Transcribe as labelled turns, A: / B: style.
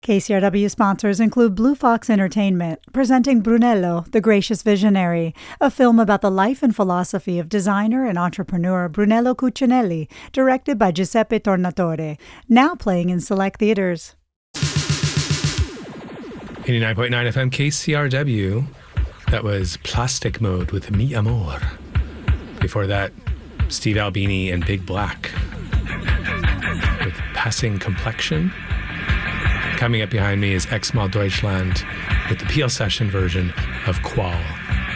A: KCRW sponsors include Blue Fox Entertainment, presenting Brunello, the Gracious Visionary, a film about the life and philosophy of designer and entrepreneur Brunello Cucinelli, directed by Giuseppe Tornatore, now playing in select theaters.
B: 89.9 FM KCRW. That was Plastic Mode with Mi Amor. Before that, Steve Albini and Big Black with Passing Complexion. Coming up behind me is Ex Mal Deutschland with the Peel Session version of Qual.